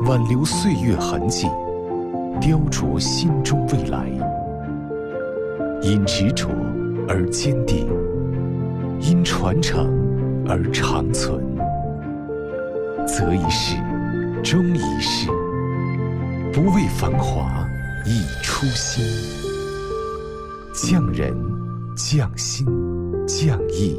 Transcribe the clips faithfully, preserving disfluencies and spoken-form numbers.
挽留岁月痕迹，雕琢心中未来。因执着而坚定，因传承而长存。择一事，终一事，不为繁华，以初心。匠人，匠心，匠艺，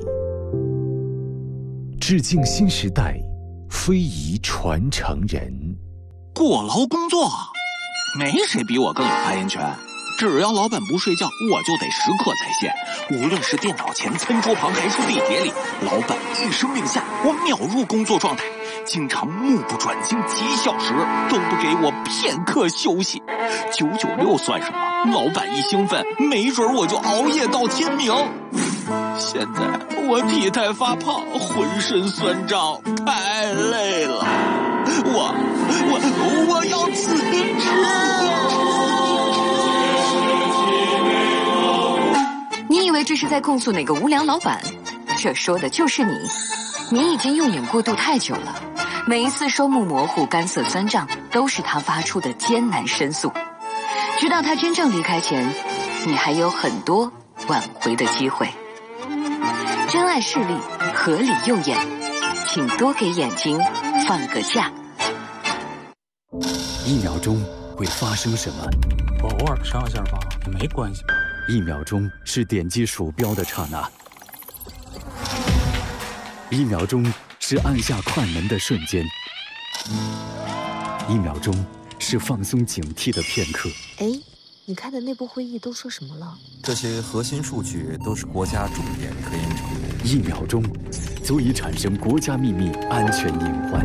致敬新时代非遗传承人。 过劳工作，没谁比我更有发言权。只要老板不睡觉，我就得时刻在线。无论是电脑前、餐桌旁，还是地铁里，老板一声令下，我秒入工作状态。经常目不转睛几小时，都不给我片刻休息。九九六算什么？老板一兴奋，没准我就熬夜到天明。现在我体态发胖，浑身酸胀，太累了。我我我要辞职！你以为这是在控诉哪个无良老板？这说的就是你。你已经用眼过度太久了，每一次双目模糊、干涩酸胀，都是他发出的艰难申诉。直到他真正离开前，你还有很多挽回的机会。真爱势利，合理诱眼，请多给眼睛放个假。 一秒钟会发生什么？ 我偶尔上下吧，也没关系。 一秒钟是点击鼠标的刹那，一秒钟是按下快门的瞬间，一秒钟是放松警惕的片刻。 哎，你开的内部会议都说什么了？ 这些核心数据都是国家重点科研成果。 一秒钟足以产生国家秘密安全隐患。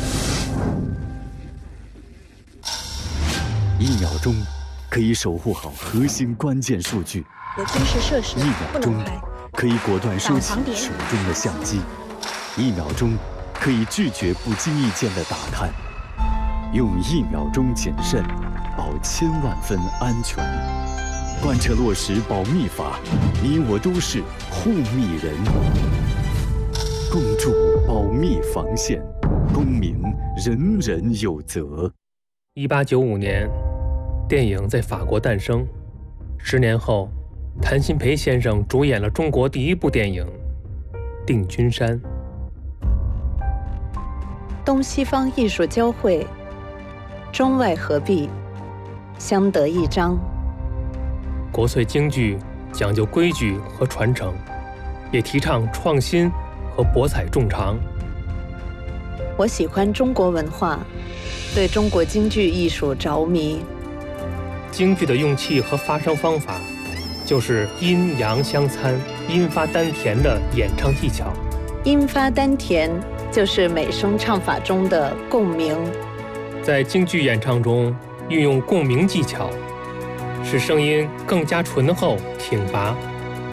一秒钟可以守护好核心关键数据。 有军事设施一秒钟可以果断收起手中的相机。一秒钟可以拒绝不经意间的打探。用一秒钟谨慎，保千万分安全。贯彻落实保密法，你我都是护密人。共筑保密防线，公民人人有责。 一八九五年，电影在法国诞生。十年后，谭鑫培先生主演了中国第一部电影《定军山》。 东西方艺术交汇，中外合璧，相得益彰。 国粹京剧讲究规矩和传承，也提倡创新和博采众长。 我喜欢中国文化，对中国京剧艺术着迷。 京剧的用气和发声方法，就是阴阳相参、阴发丹田的演唱技巧。 阴发丹田就是美声唱法中的共鸣。 在京剧演唱中运用共鸣技巧，使声音更加醇厚挺拔，